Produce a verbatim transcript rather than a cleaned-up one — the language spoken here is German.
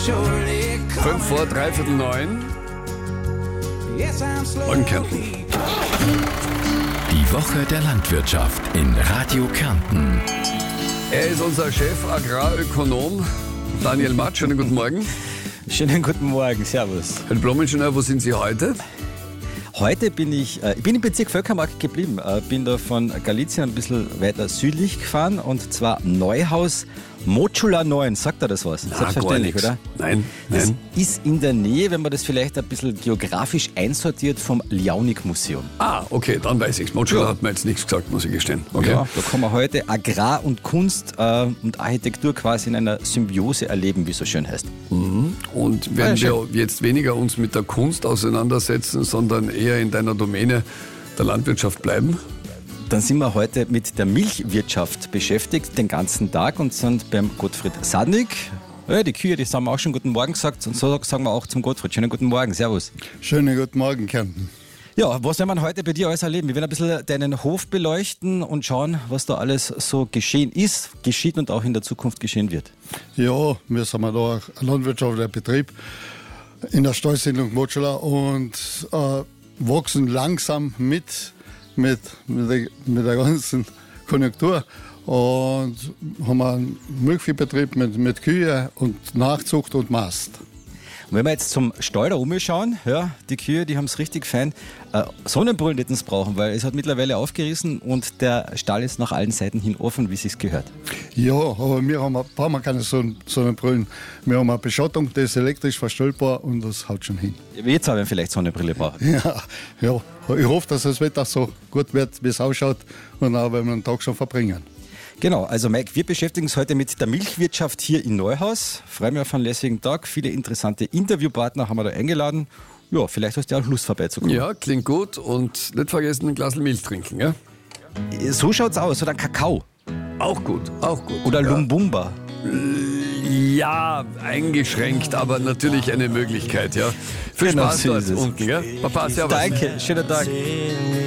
Fünf vor, dreiviertel neun. Morgen Kärnten. Die Woche der Landwirtschaft in Radio Kärnten. Er ist unser Chef Agrarökonom, Daniel Matt. Schönen guten Morgen. Schönen guten Morgen, servus. Herr Blumenschneider, wo sind Sie heute? Heute bin ich, äh, ich bin im Bezirk Völkermark geblieben, äh, bin da von Galizien ein bisschen weiter südlich gefahren und zwar Neuhaus Motschula neun. Sagt er das was? Na, selbstverständlich, oder? Nein, Das nein. ist in der Nähe, wenn man das vielleicht ein bisschen geografisch einsortiert, vom Liaunik-Museum. Ah, okay, dann weiß ich's. Motschula Ja. hat mir jetzt nichts gesagt, muss ich gestehen. Okay. Ja, da kann man heute Agrar und Kunst äh, und Architektur quasi in einer Symbiose erleben, wie es so schön heißt. Und werden Ja, wir jetzt weniger uns mit der Kunst auseinandersetzen, sondern eher in deiner Domäne der Landwirtschaft bleiben? Dann sind wir heute mit der Milchwirtschaft beschäftigt, den ganzen Tag, und sind beim Gottfried Sadnik. Ja, die Kühe, die haben wir auch schon guten Morgen gesagt, und so sagen wir auch zum Gottfried. Schönen guten Morgen, servus. Schönen guten Morgen, Kärnten. Ja, was werden wir heute bei dir alles erleben? Wir werden ein bisschen deinen Hof beleuchten und schauen, was da alles so geschehen ist, geschieht und auch in der Zukunft geschehen wird. Ja, wir sind da ein landwirtschaftlicher Betrieb in der Stallsiedlung Motschula und äh, wachsen langsam mit, mit, mit, der, mit der ganzen Konjunktur. Und haben einen Milchviehbetrieb mit, mit Kühe und Nachzucht und Mast. Und wenn wir jetzt zum Stall da umschauen, ja, die Kühe, die haben es richtig fein. Äh, Sonnenbrillen hätten es brauchen, weil es hat mittlerweile aufgerissen und der Stall ist nach allen Seiten hin offen, wie es sich gehört. Ja, aber wir haben, brauchen wir keine Sonn- Sonnenbrillen. Wir haben eine Beschattung, die ist elektrisch verstellbar und das haut schon hin. Jetzt haben wir vielleicht Sonnenbrille brauchen. Ja, ja, ich hoffe, dass das Wetter so gut wird, wie es ausschaut und auch, wenn wir einen Tag schon verbringen. Genau, also Mike, wir beschäftigen uns heute mit der Milchwirtschaft hier in Neuhaus. Freue mich auf einen lässigen Tag. Viele interessante Interviewpartner haben wir da eingeladen. Ja, vielleicht hast du auch Lust vorbeizukommen. Ja, klingt gut. Und nicht vergessen, ein Glas Milch trinken, ja? So schaut's aus. Oder Kakao. Auch gut, auch gut. Oder ja. Lumbumba. Ja, eingeschränkt, aber natürlich eine Möglichkeit, ja. Viel Genau, Spaß so dort ist es. unten, ja? Papa, servus. Danke, schönen Tag.